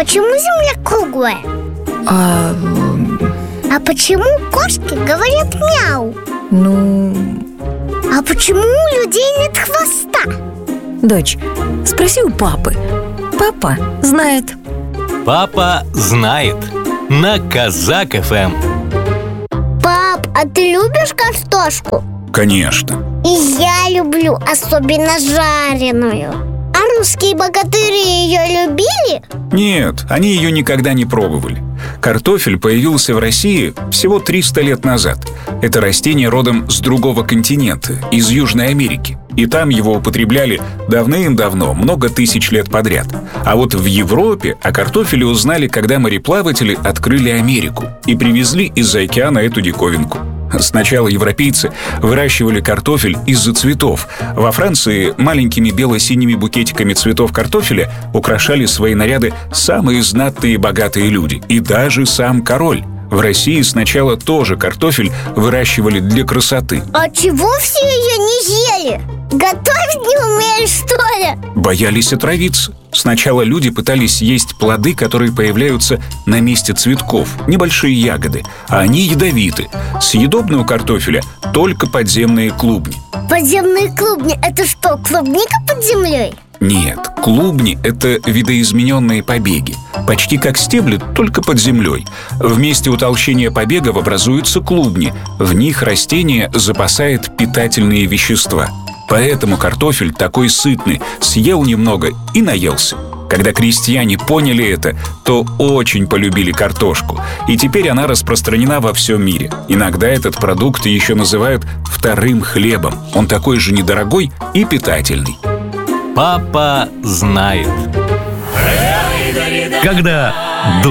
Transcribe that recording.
почему Земля круглая? А почему кошки говорят мяу? А почему у людей нет хвоста? Дочь, спроси у папы. Папа знает. Папа знает. На Казак ФМ. Пап, а ты любишь картошку? Конечно. И я люблю, особенно жареную. А русские богатыри ее любили? Нет, они ее никогда не пробовали. Картофель появился в России всего 300 лет назад. Это растение родом с другого континента, из Южной Америки. И там его употребляли давным-давно, много тысяч лет подряд. А вот в Европе о картофеле узнали, когда мореплаватели открыли Америку и привезли из-за океана эту диковинку. Сначала европейцы выращивали картофель из-за цветов. Во Франции маленькими бело-синими букетиками цветов картофеля украшали свои наряды самые знатные и богатые люди. И даже сам король. В России сначала тоже картофель выращивали для красоты. А чего все ее не ели? Готовить не умели, что ли? Боялись отравиться. Сначала люди пытались есть плоды, которые появляются на месте цветков, небольшие ягоды, а они ядовиты. Съедобны у картофеля только подземные клубни. Подземные клубни — это что, клубника под землей? Нет, клубни — это видоизмененные побеги. Почти как стебли, только под землей. В месте утолщения побегов образуются клубни. В них растение запасает питательные вещества. Поэтому картофель такой сытный, съел немного и наелся. Когда крестьяне поняли это, то очень полюбили картошку. И теперь она распространена во всем мире. Иногда этот продукт еще называют вторым хлебом. Он такой же недорогой и питательный. Папа знает. Когда